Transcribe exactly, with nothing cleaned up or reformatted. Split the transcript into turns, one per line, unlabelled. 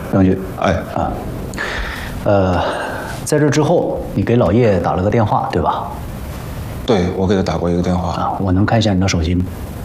张局，
哎
啊，呃，在这之后，你给老叶打了个电话，对吧？
对，我给他打过一个电话。
啊，我能看一下你的手机吗？